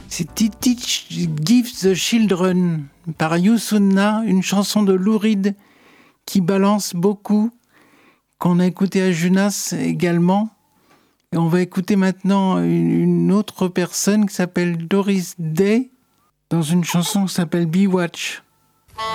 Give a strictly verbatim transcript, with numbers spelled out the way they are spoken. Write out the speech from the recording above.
C'est Teach Give the Children par Youssouna, une chanson de Lou Reed qui balance beaucoup, qu'on a écouté à Junas également. Et on va écouter maintenant une autre personne qui s'appelle Doris Day dans une chanson qui s'appelle Be Watch.